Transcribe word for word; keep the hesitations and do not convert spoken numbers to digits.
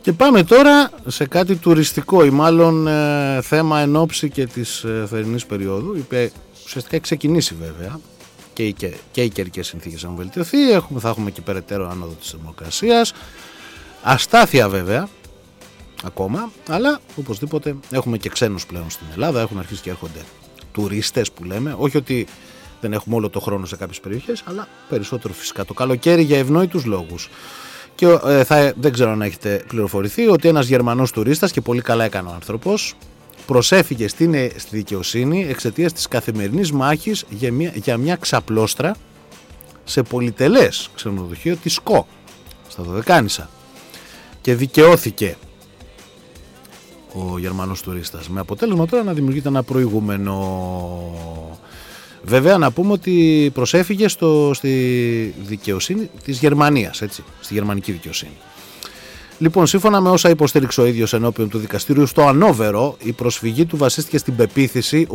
Και πάμε τώρα σε κάτι τουριστικό ή μάλλον ε, θέμα εν ώψη και της ε, θερινής περίοδου, η οποία ουσιαστικά έχει ξεκινήσει βέβαια και οι, και, και οι καιρικές συνθήκες έχουν βελτιωθεί, έχουμε, θα έχουμε και περαιτέρω άνοδο της θερμοκρασίας, αστάθεια βέβαια ακόμα, αλλά οπωσδήποτε έχουμε και ξένους πλέον στην Ελλάδα, έχουν αρχίσει και έρχονται τουρίστες που λέμε, όχι ότι δεν έχουμε όλο το χρόνο σε κάποιες περιοχές, αλλά περισσότερο φυσικά το καλοκαίρι για ευνόητους λόγους. Και ε, θα, δεν ξέρω αν έχετε πληροφορηθεί ότι ένας Γερμανός τουρίστας, και πολύ καλά έκανε ο άνθρωπος, προσέφηκε στην, στη δικαιοσύνη εξαιτίας της καθημερινής μάχης για μια, για μια ξαπλώστρα σε πολυτελές ξενοδοχείο της ΣΚΟ στα Δωδεκάνησα, και δικαιώθηκε ο Γερμανός τουρίστας, με αποτέλεσμα τώρα να δημιουργείται ένα προηγούμενο. Βέβαια να πούμε ότι προσέφυγε στο, στη δικαιοσύνη της Γερμανίας, έτσι, στη γερμανική δικαιοσύνη. Λοιπόν, σύμφωνα με όσα υποστήριξε ο ίδιος ενώπιον του δικαστήριου στο Ανόβερο, η προσφυγή του βασίστηκε στην πεποίθηση